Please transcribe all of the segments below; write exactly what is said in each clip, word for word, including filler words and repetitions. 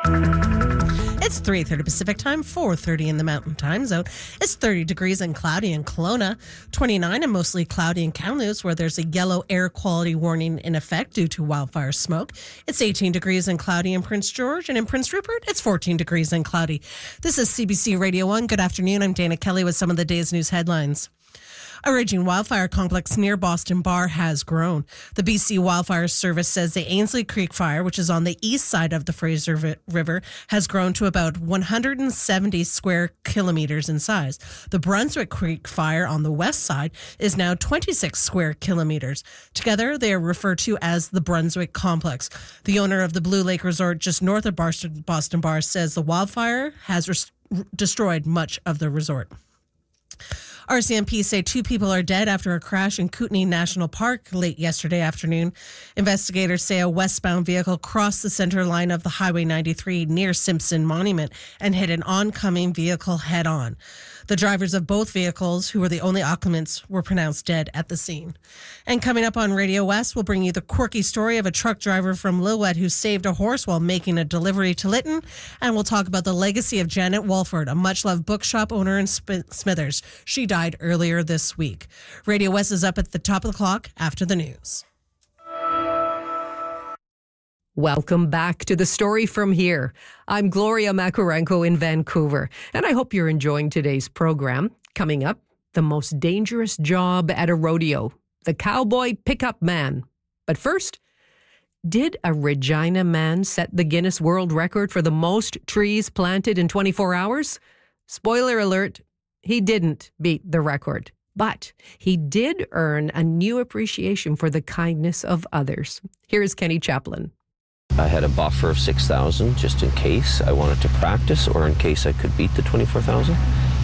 It's three thirty Pacific time, four thirty in the Mountain Time Zone. It's thirty degrees and cloudy in Kelowna, twenty-nine and mostly cloudy in Kamloops, where there's a yellow air quality warning in effect due to wildfire smoke. It's eighteen degrees and cloudy in Prince George, and in Prince Rupert, it's fourteen degrees and cloudy. This is C B C Radio one. Good afternoon. I'm Dana Kelly with some of the day's news headlines. A raging wildfire complex near Boston Bar has grown. The B C Wildfire Service says the Ainslie Creek fire, which is on the east side of the Fraser River, has grown to about one hundred seventy square kilometers in size. The Brunswick Creek fire on the west side is now twenty-six square kilometers. Together, they are referred to as the Brunswick Complex. The owner of the Blue Lake Resort just north of Boston Bar says the wildfire has res- destroyed much of the resort. R C M P say two people are dead after a crash in Kootenay National Park late yesterday afternoon. Investigators say a westbound vehicle crossed the center line of the Highway ninety-three near Simpson Monument and hit an oncoming vehicle head-on. The drivers of both vehicles, who were the only occupants, were pronounced dead at the scene. And coming up on Radio West, we'll bring you the quirky story of a truck driver from Lillooet who saved a horse while making a delivery to Lytton. And we'll talk about the legacy of Janet Walford, a much-loved bookshop owner in Smithers. She died earlier this week. Radio West is up at the top of the clock after the news. Welcome back to The Story From Here. I'm Gloria Macarenko in Vancouver, and I hope you're enjoying today's program. Coming up, the most dangerous job at a rodeo, the cowboy pickup man. But first, did a Regina man set the Guinness World Record for the most trees planted in twenty-four hours? Spoiler alert, he didn't beat the record. But he did earn a new appreciation for the kindness of others. Here is Kenny Chaplin. I had a buffer of six thousand just in case I wanted to practice or in case I could beat the twenty-four thousand.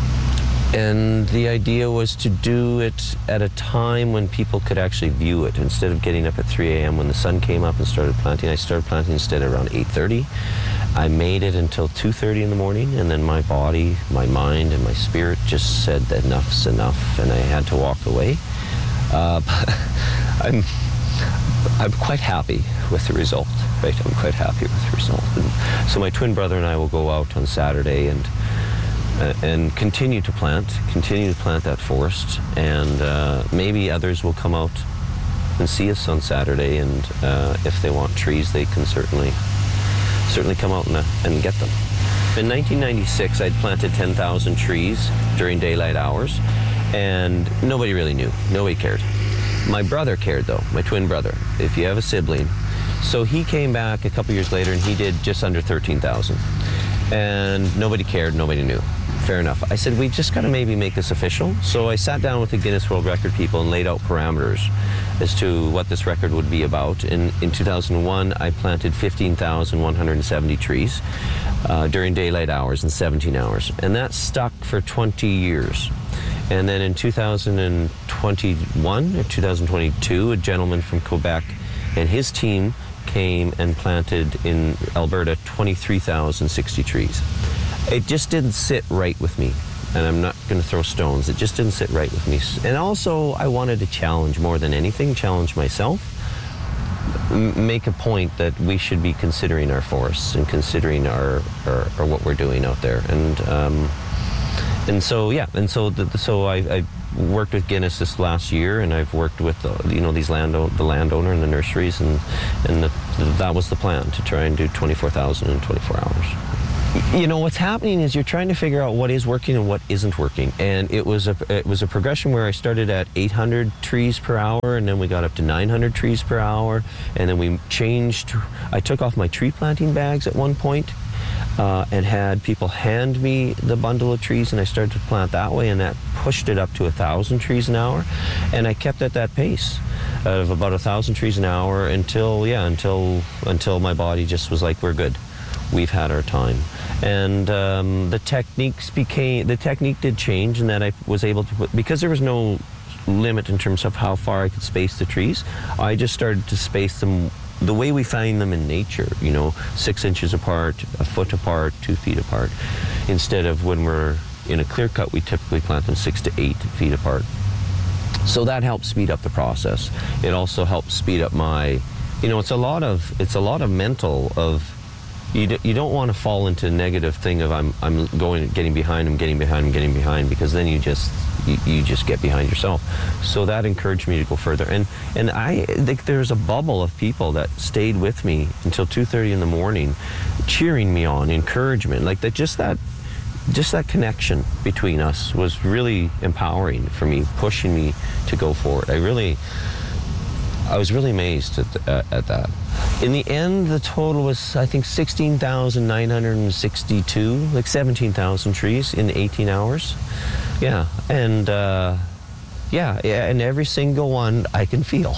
And the idea was to do it at a time when people could actually view it. Instead of getting up at three a.m. when the sun came up and started planting, I started planting instead around eight thirty. I made it until two thirty in the morning, and then my body, my mind, and my spirit just said enough's enough, and I had to walk away. Uh, I'm, I'm quite happy with the result, right? I'm quite happy with the result. And so my twin brother and I will go out on Saturday and uh, and continue to plant, continue to plant that forest, and uh, maybe others will come out and see us on Saturday, and uh, if they want trees, they can certainly certainly come out and, uh, and get them. In nineteen ninety-six, I'd planted ten thousand trees during daylight hours, and nobody really knew. Nobody cared. My brother cared, though, my twin brother, if you have a sibling. So he came back a couple years later, and he did just under thirteen thousand. And nobody cared, nobody knew. Fair enough. I said, we just got to maybe make this official. So I sat down with the Guinness World Record people and laid out parameters as to what this record would be about. In, in two thousand one, I planted fifteen thousand one hundred seventy trees uh, during daylight hours and seventeen hours. And that stuck for twenty years. And then in two thousand twenty-one or two thousand twenty-two, a gentleman from Quebec and his team came and planted in Alberta twenty-three thousand sixty trees. It just didn't sit right with me, and I'm not going to throw stones. It just didn't sit right with me. And also, I wanted to challenge more than anything, challenge myself, M- make a point that we should be considering our forests and considering our, our, our what we're doing out there. And um, and so yeah, and so the, so I, I worked with Guinness this last year, and I've worked with uh, you know these land the landowner and the nurseries, and and the, the, that was the plan, to try and do twenty-four thousand in twenty-four hours. You know, what's happening is you're trying to figure out what is working and what isn't working. And it was a it was a progression where I started at eight hundred trees per hour, and then we got up to nine hundred trees per hour, and then we changed. I took off my tree planting bags at one point, uh, and had people hand me the bundle of trees, and I started to plant that way, and that pushed it up to a thousand trees an hour, and I kept at that pace of about a thousand trees an hour until yeah until until my body just was like, we're good. We've had our time. And um, the techniques became, the technique did change in that I was able to put, because there was no limit in terms of how far I could space the trees, I just started to space them the way we find them in nature, you know, six inches apart, a foot apart, two feet apart, instead of when we're in a clear cut, we typically plant them six to eight feet apart. So that helps speed up the process. It also helps speed up my, you know, it's a lot of, it's a lot of mental of, you, d- you don't want to fall into a negative thing of I'm I'm going getting behind, I'm getting behind, I'm getting behind, because then you just you, you just get behind yourself. So that encouraged me to go further. And and I think there's a bubble of people that stayed with me until two thirty in the morning, cheering me on, encouragement, like that. Just that, just that connection between us was really empowering for me, pushing me to go forward. I really. I was really amazed at, the, uh, at that. In the end, the total was, I think, sixteen thousand nine hundred sixty-two, like seventeen thousand trees in eighteen hours. Yeah, and uh, yeah, yeah, and every single one I can feel.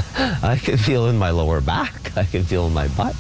I can feel in my lower back. I can feel in my butt.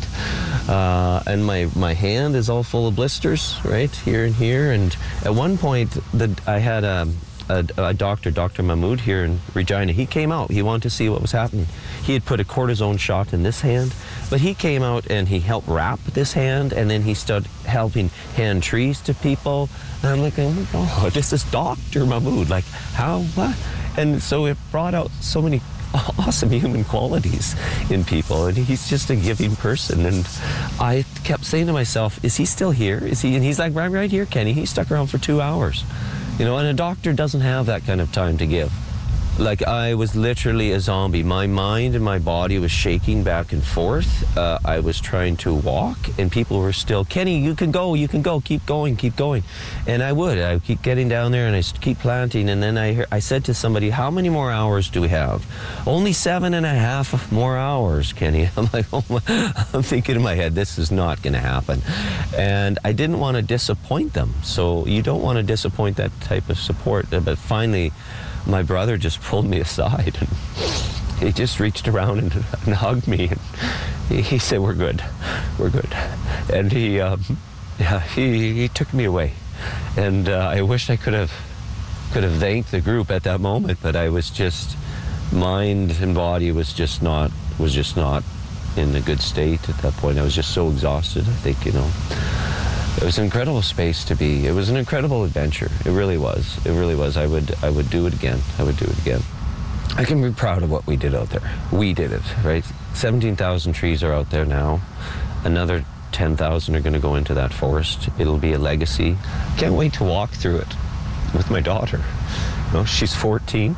Uh, and my, my hand is all full of blisters, right, here and here. And at one point, the, I had a... A, a doctor, Doctor Mahmoud here in Regina. He came out. He wanted to see what was happening. He had put a cortisone shot in this hand, but he came out and he helped wrap this hand, and then he started helping hand trees to people. And I'm like, oh my God, this is Doctor Mahmoud. Like, how, what? And so it brought out so many awesome human qualities in people, and he's just a giving person. And I kept saying to myself, is he still here? Is he? And he's like, right, right here, Kenny. He stuck around for two hours. You know, and a doctor doesn't have that kind of time to give. Like, I was literally a zombie. My mind and my body was shaking back and forth. Uh, I was trying to walk, and people were still, Kenny, you can go, you can go, keep going, keep going. And I would. I would keep getting down there, and I keep planting. And then I hear, I said to somebody, how many more hours do we have? Only seven and a half more hours, Kenny. I'm like, oh my, I'm thinking in my head, this is not going to happen. And I didn't want to disappoint them. So you don't want to disappoint that type of support. But finally, my brother just pulled me aside, and he just reached around and, and hugged me, and he, he said, we're good, we're good. And he, um, yeah, he, he took me away. And uh, I wish I could have, could have thanked the group at that moment, but I was just, mind and body was just not, was just not in a good state at that point. I was just so exhausted, I think, you know. It was an incredible space to be. It was an incredible adventure. It really was. It really was. I would I would do it again. I would do it again. I can be proud of what we did out there. We did it, right? seventeen thousand trees are out there now. Another ten thousand are going to go into that forest. It'll be a legacy. Can't wait to walk through it with my daughter. You know, she's fourteen.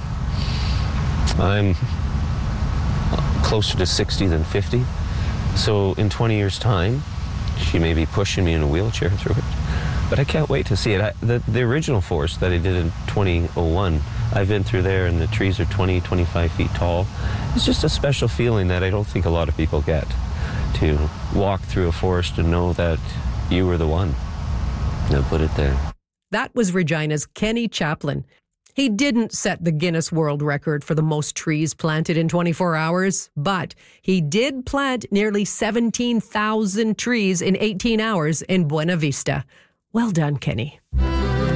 I'm closer to sixty than fifty. So in twenty years' time, she may be pushing me in a wheelchair through it. But I can't wait to see it. I, the, the original forest that I did in twenty oh one, I've been through there, and the trees are twenty, twenty-five feet tall. It's just a special feeling that I don't think a lot of people get, to walk through a forest and know that you were the one. I'll put it there. That was Regina's Kenny Chaplin. He didn't set the Guinness World Record for the most trees planted in twenty-four hours, but he did plant nearly seventeen thousand trees in eighteen hours in Buena Vista. Well done, Kenny.